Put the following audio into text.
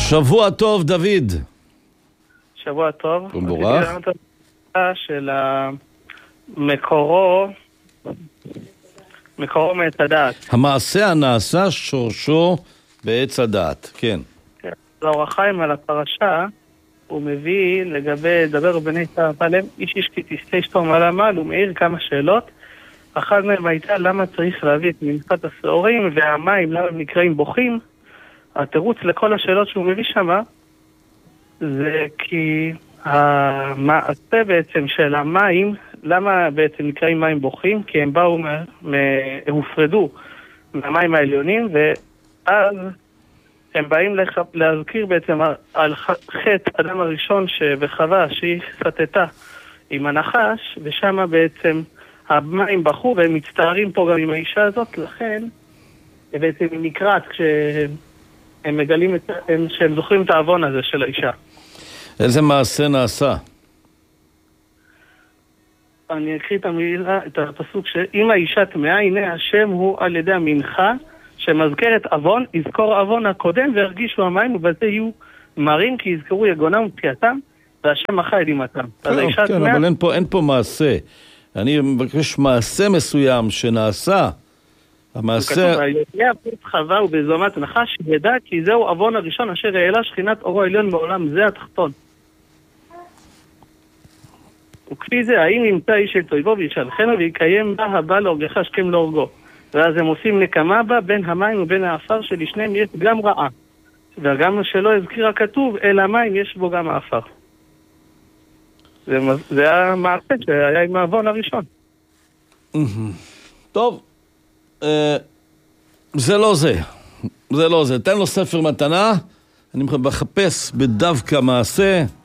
שבוע טוב, דוד. שבוע טוב. מבורך. של מקורו מעץ הדעת. המעשה הנעשה שורשו בעץ הדעת, כן. האור החיים על הפרשה, הוא מביא לגבי דבר בני תרפלם, איש כי תסתה אשתו מעלה מעל, הוא מעיר כמה שאלות. אחת מהם הייתה למה צריך להביא את מנחת השעורים והמים, למה הם נקראים בוכים. התירוץ לכל השאלות שהוא מביא שמה, זה כי המעשה בעצם של המים, למה בעצם נקראים מים בוכים? כי הם באו, הם הופרדו מהמים העליונים, ואז הם באים להזכיר בעצם על חטא אדם הראשון וחווה שהיא סטתה עם הנחש, ושם בעצם המים בכו, והם מצטערים פה גם עם האישה הזאת, לכן בעצם היא נקראת כשהם מגלים שהם זוכרים את העוון הזה של האישה. איזה מעשה נעשה? אני אקריא את הפסוק שאם האישה טמאה, הנה השם הוא על ידי המנחה שמזכר את עוון, יזכור עוון הקודם והרגישו המים, ובזה יהיו מרים כי יזכרו יגונם ופציעתם, והשם מחה את דמעתם. כן, אבל אין פה מעשה. אני מבקש מעשה מסוים שנעשה. המעשה... ויהיה פרץ חווה ובזומת נחש, ידע כי זהו עוון הראשון אשר העלה שכינת אורו העליון בעולם זה התחתון. וכפי זה, האם ימצא איש אל תויבו וישלחנו ויקיים בה הבא להורגך השכם להורגו. ואז הם עושים נקמה בה בין המים ובין האפר שלשניהם יש גם רעה. וגם שלא הזכיר הכתוב, אל המים יש בו גם האפר. זה המעשה שהיה עם העוון הראשון. טוב, זה לא זה. זה לא זה. תן לו ספר מתנה, אני מחפש בדווקא מעשה.